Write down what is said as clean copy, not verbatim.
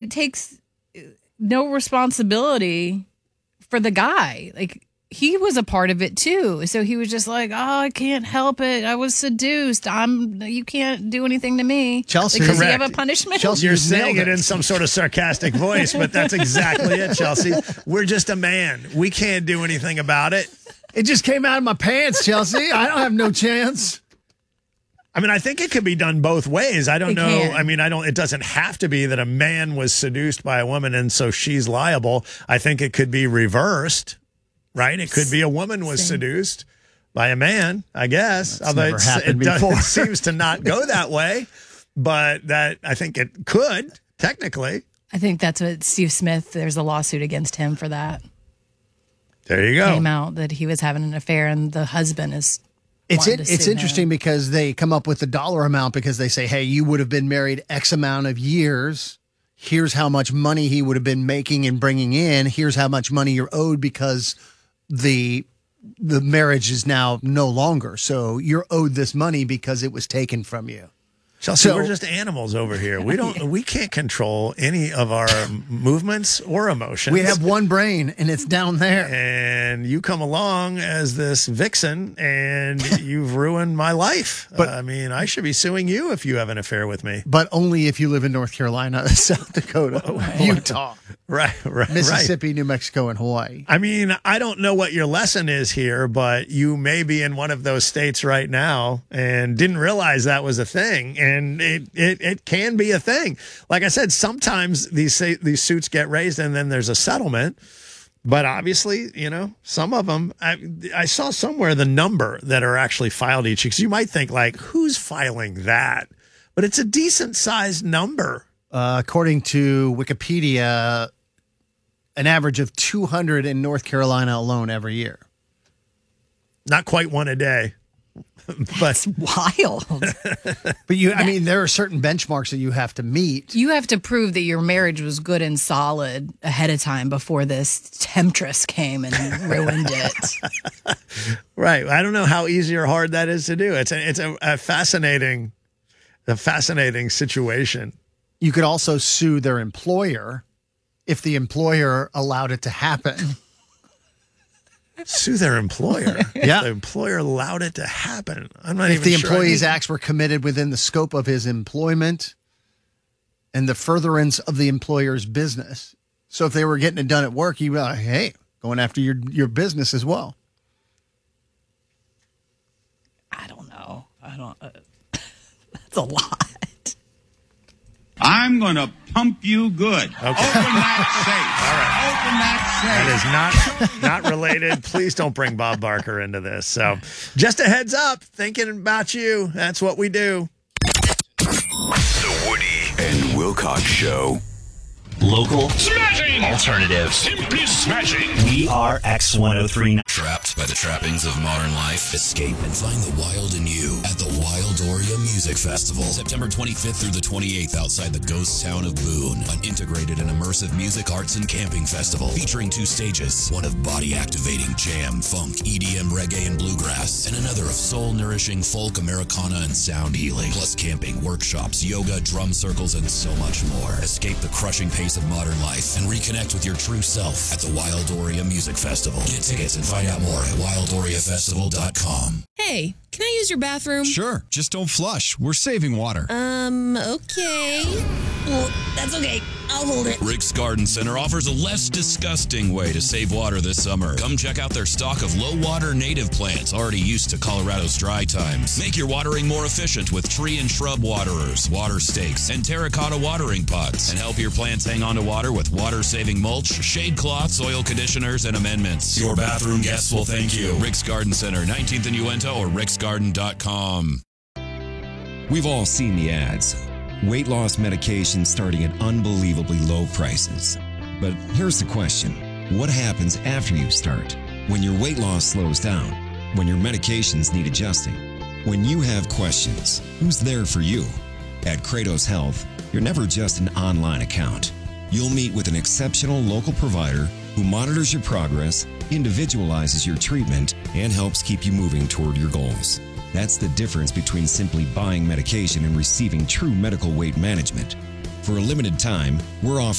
takes no responsibility for the guy. Like, he was a part of it too. So he was just like, oh, I can't help it. I was seduced. You can't do anything to me. Chelsea, like, does he correct. have a punishment? Chelsea, You're you saying nailed it in some sort of sarcastic voice, but that's exactly it, Chelsea. We're just a man. We can't do anything about it. It just came out of my pants, Chelsea. I don't have no chance. I mean, I think it could be done both ways. I don't It know. can. I mean, it doesn't have to be that a man was seduced by a woman and so she's liable. I think it could be reversed, right? It could be a woman was seduced by a man, I guess. That's never happened before. It seems to not go that way, but I think it could, technically. I think that's what Steve Smith, there's a lawsuit against him for that. There you go. Came out that he was having an affair and the husband is It's wanting to sue interesting him. because they come up with the dollar amount because they say, hey, you would have been married X amount of years. Here's how much money he would have been making and bringing in. Here's how much money you're owed because the marriage is now no longer. So you're owed this money because it was taken from you. Chelsea, So- we're just animals over here. We can't control any of our movements or emotions. We have one brain and it's down there. And you come along as this vixen and you've ruined my life. But- I mean, I should be suing you if you have an affair with me. But only if you live in North Carolina, South Dakota, Utah, Right. Mississippi, New Mexico, and Hawaii. I mean, I don't know what your lesson is here, but you may be in one of those states right now and didn't realize that was a thing. And it can be a thing. Like I said, sometimes these suits get raised and then there's a settlement. But obviously, some of them, I saw somewhere the number that are actually filed each year. 'Cause you might think, like, who's filing that? But it's a decent sized number. According to Wikipedia, an average of 200 in North Carolina alone every year. Not quite one a day. That's wild. But I mean, there are certain benchmarks that you have to meet. You have to prove that your marriage was good and solid ahead of time before this temptress came and ruined it. Right. I don't know how easy or hard that is to do. It's a fascinating situation. You could also sue their employer if the employer allowed it to happen. Sue their employer. Yeah. If the employer allowed it to happen. I'm not If even the sure. employee's acts were committed within the scope of his employment and the furtherance of the employer's business. So if they were getting it done at work, you'd be like, hey, going after your business as well. I don't know. That's a lot. I'm going to pump you good. Okay. Open that safe. That is not related. Please don't bring Bob Barker into this. So just a heads up, thinking about you. That's what we do. The Woody and Wilcox Show. Local, Smashing! alternative. Simply smashing! We are X1039. Trapped by the trappings of modern life? Escape and find the wild in you at the Wildoria Music Festival. September 25th through the 28th outside the ghost town of Boone. An integrated and immersive music, arts, and camping festival featuring 2 stages. One of body-activating jam, funk, EDM, reggae, and bluegrass. And another of soul-nourishing folk, Americana, and sound healing. Plus camping, workshops, yoga, drum circles, and so much more. Escape the crushing pace of modern life and reconnect with your true self at the Wildoria Music Festival. Get tickets and find out more at wildoriafestival.com. Hey, can I use your bathroom? Sure, just don't flush. We're saving water. Okay. Well, that's okay. I'll hold it. Rick's Garden Center offers a less disgusting way to save water this summer. Come check out their stock of low-water native plants already used to Colorado's dry times. Make your watering more efficient with tree and shrub waterers, water stakes, and terracotta watering pots. And help your plants hang on to water with water-saving mulch, shade cloths, oil conditioners, and amendments. Your bathroom guests will thank you. Rick's Garden Center, 19th and Uinta, or ricksgarden.com. We've all seen the ads. Weight loss medication starting at unbelievably low prices. But here's the question. What happens after you start? When your weight loss slows down? When your medications need adjusting? When you have questions, who's there for you? At Kratos Health, you're never just an online account. You'll meet with an exceptional local provider who monitors your progress, individualizes your treatment, and helps keep you moving toward your goals. That's the difference between simply buying medication and receiving true medical weight management. For a limited time, we're offering